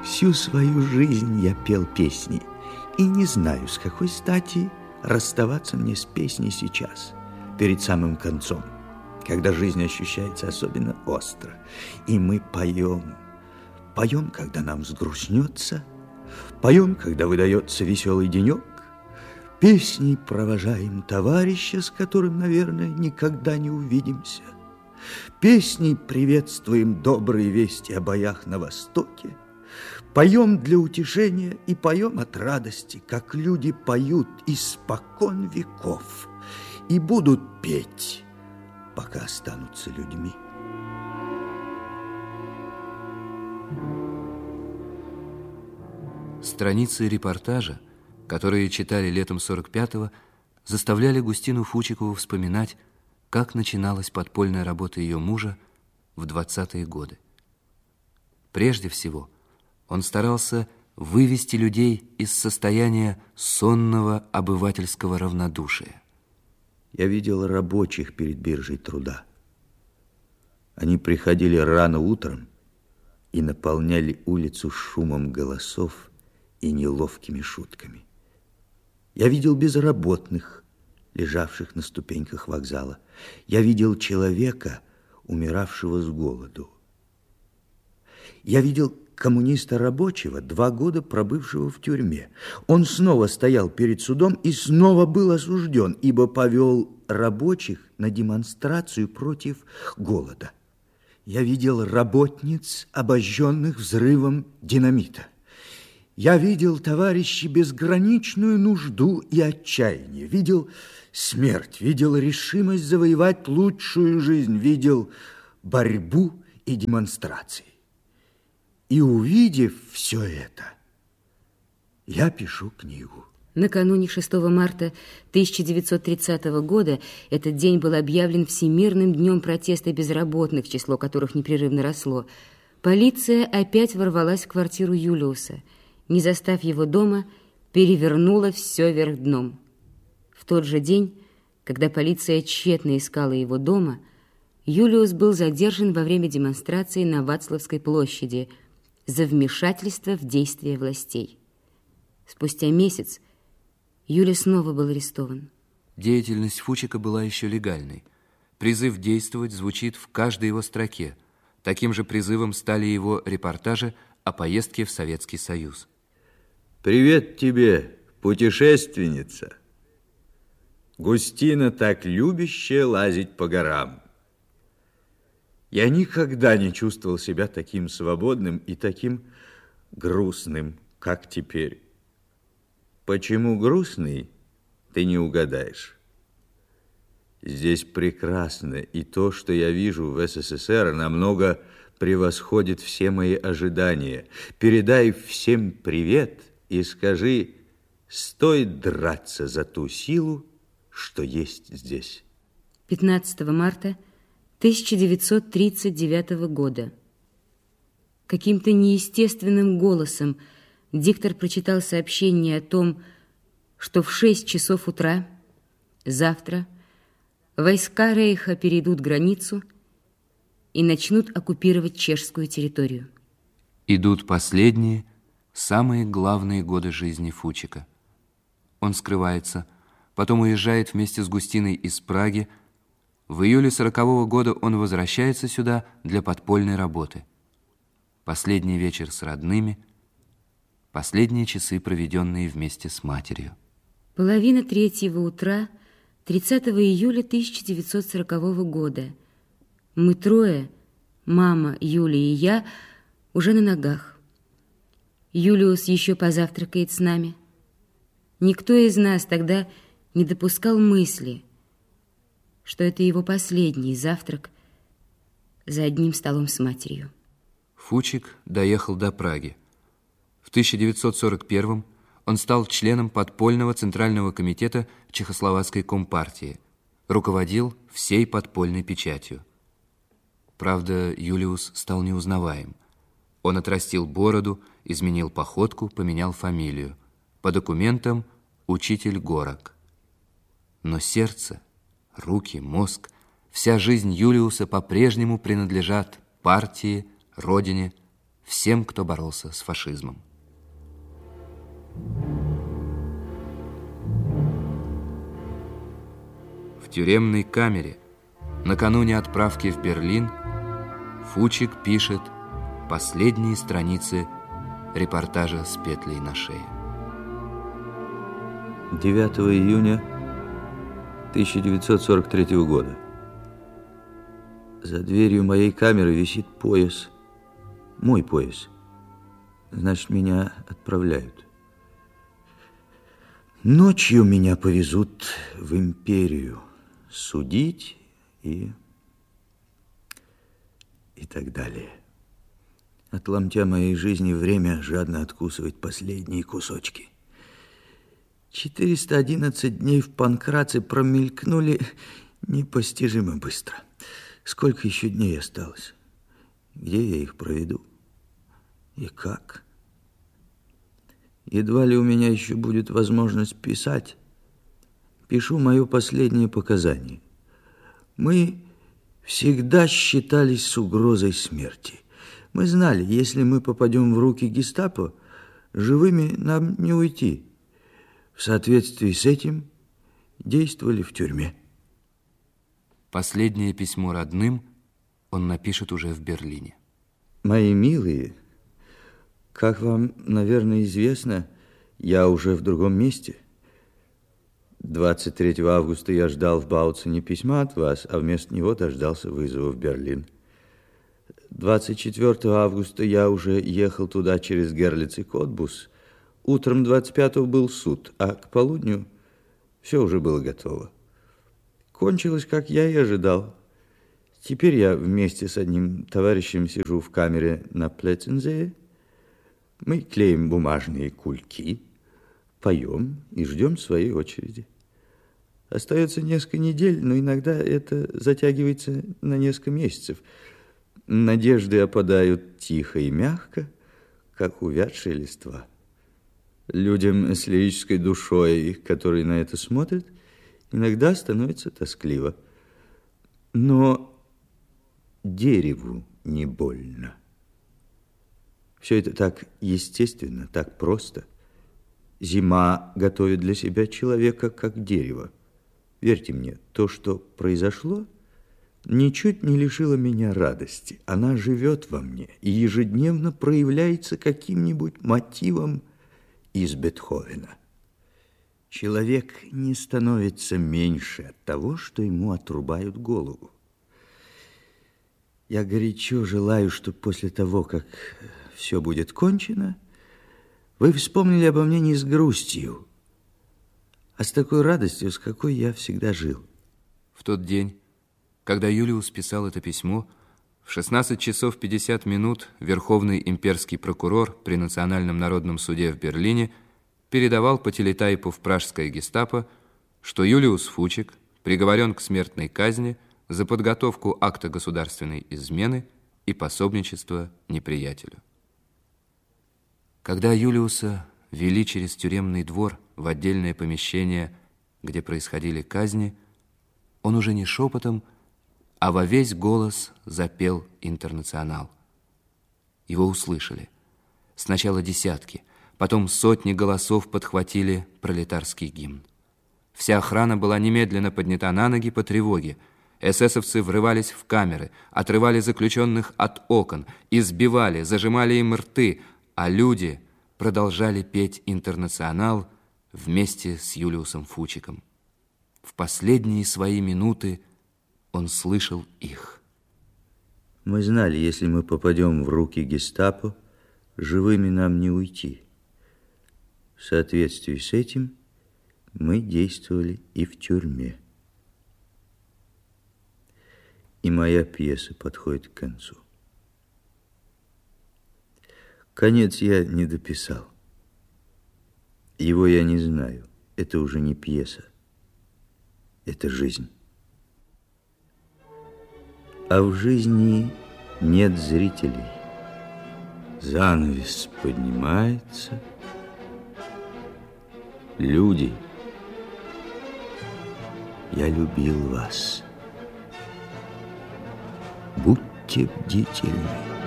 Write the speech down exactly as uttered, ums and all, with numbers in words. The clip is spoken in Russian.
Всю свою жизнь я пел песни, и не знаю, с какой стати расставаться мне с песней сейчас, перед самым концом, когда жизнь ощущается особенно остро. И мы поем, поем, когда нам взгрустнется, поем, когда выдается веселый денек, песней провожаем товарища, с которым, наверное, никогда не увидимся, песней приветствуем добрые вести о боях на Востоке, поем для утешения и поем от радости, как люди поют испокон веков и будут петь, пока останутся людьми. Страницы репортажа, которые читали летом сорок пятого, заставляли Густину Фучикову вспоминать, как начиналась подпольная работа ее мужа в двадцатые годы. Прежде всего, он старался вывести людей из состояния сонного обывательского равнодушия. Я видел рабочих перед биржей труда. Они приходили рано утром и наполняли улицу шумом голосов и неловкими шутками. Я видел безработных, лежавших на ступеньках вокзала. Я видел человека, умиравшего с голоду. Я видел коммуниста рабочего, два года пробывшего в тюрьме. Он снова стоял перед судом и снова был осужден, ибо повел рабочих на демонстрацию против голода. Я видел работниц, обожженных взрывом динамита. Я видел, товарищи, безграничную нужду и отчаяние. Видел смерть, видел решимость завоевать лучшую жизнь, видел борьбу и демонстрации. И увидев все это, я пишу книгу. Накануне шестого марта тысяча девятьсот тридцатого года этот день был объявлен Всемирным днем протеста безработных, число которых непрерывно росло. Полиция опять ворвалась в квартиру Юлиуса. Не застав его дома, перевернула все вверх дном. В тот же день, когда полиция тщетно искала его дома, Юлиус был задержан во время демонстрации на Вацлавской площади за вмешательство в действия властей. Спустя месяц Юля снова был арестован. Деятельность Фучика была еще легальной. Призыв действовать звучит в каждой его строке. Таким же призывом стали его репортажи о поездке в Советский Союз. Привет тебе, путешественница. Густина так любящая лазить по горам. Я никогда не чувствовал себя таким свободным и таким грустным, как теперь. Почему грустный, ты не угадаешь. Здесь прекрасно, и то, что я вижу в СССР, намного превосходит все мои ожидания. Передай всем привет и скажи, стоит драться за ту силу, что есть здесь. пятнадцатого марта тысяча девятьсот тридцать девятого года. Каким-то неестественным голосом диктор прочитал сообщение о том, что в шесть часов утра завтра войска Рейха перейдут границу и начнут оккупировать чешскую территорию. Идут последние, самые главные годы жизни Фучика. Он скрывается, потом уезжает вместе с Густиной из Праги. В июле сорокового года он возвращается сюда для подпольной работы. Последний вечер с родными, последние часы, проведенные вместе с матерью. Половина третьего утра, тридцатого июля тысяча девятьсот сорокового года. Мы трое, мама, Юля и я, уже на ногах. Юлиус еще позавтракает с нами. Никто из нас тогда не допускал мысли, что это его последний завтрак за одним столом с матерью. Фучик доехал до Праги. В тысяча девятьсот сорок первом он стал членом подпольного Центрального комитета Чехословацкой компартии, руководил всей подпольной печатью. Правда, Юлиус стал неузнаваем. Он отрастил бороду, изменил походку, поменял фамилию. По документам учитель Горок. Но сердце, руки, мозг, вся жизнь Юлиуса по-прежнему принадлежат партии, родине, всем, кто боролся с фашизмом. В тюремной камере накануне отправки в Берлин Фучик пишет последние страницы репортажа «С петлей на шее». девятого июня тысяча девятьсот сорок третьего года. За дверью моей камеры висит пояс. Мой пояс. Значит, меня отправляют. Ночью меня повезут в империю. Судить и... и так далее. От ломтя моей жизни время жадно откусывает последние кусочки. четыреста одиннадцать дней в Панкраце промелькнули непостижимо быстро. Сколько еще дней осталось? Где я их проведу? И как? Едва ли у меня еще будет возможность писать. Пишу мое последнее показание. Мы всегда считались с угрозой смерти. Мы знали, если мы попадем в руки гестапо, живыми нам не уйти. В соответствии с этим действовали в тюрьме. Последнее письмо родным он напишет уже в Берлине. Мои милые, как вам, наверное, известно, я уже в другом месте. двадцать третьего августа я ждал в Бауцене письма от вас, а вместо него дождался вызова в Берлин. двадцать четвёртого августа я уже ехал туда через Герлиц и Котбус. Утром двадцать пятого был суд, а к полудню все уже было готово. Кончилось, как я и ожидал. Теперь я вместе с одним товарищем сижу в камере на Плецензее. Мы клеим бумажные кульки, поем и ждем своей очереди. Остается несколько недель, но иногда это затягивается на несколько месяцев. Надежды опадают тихо и мягко, как увядшие листва. Людям с лирической душой, которые на это смотрят, иногда становится тоскливо. Но дереву не больно. Все это так естественно, так просто. Зима готовит для себя человека, как дерево. Верьте мне, то, что произошло, ничуть не лишило меня радости. Она живет во мне и ежедневно проявляется каким-нибудь мотивом из Бетховена. Человек не становится меньше от того, что ему отрубают голову. Я горячо желаю, что после того, как все будет кончено, вы вспомнили обо мне не с грустью, а с такой радостью, с какой я всегда жил. В тот день, когда Юлиус писал это письмо, в шестнадцать часов пятьдесят минут Верховный имперский прокурор при Национальном народном суде в Берлине передавал по телетайпу в пражское гестапо, что Юлиус Фучик приговорен к смертной казни за подготовку акта государственной измены и пособничество неприятелю. Когда Юлиуса вели через тюремный двор в отдельное помещение, где происходили казни, он уже не шепотом, а во весь голос запел «Интернационал». Его услышали. Сначала десятки, потом сотни голосов подхватили пролетарский гимн. Вся охрана была немедленно поднята на ноги по тревоге. Эсэсовцы врывались в камеры, отрывали заключенных от окон, избивали, зажимали им рты, а люди продолжали петь «Интернационал» вместе с Юлиусом Фучиком. В последние свои минуты он слышал их. Мы знали, если мы попадем в руки гестапо, живыми нам не уйти. В соответствии с этим мы действовали и в тюрьме. И моя пьеса подходит к концу. Конец я не дописал. Его я не знаю. Это уже не пьеса. Это жизнь. А в жизни нет зрителей. Занавес поднимается. Люди, я любил вас. Будьте бдительны.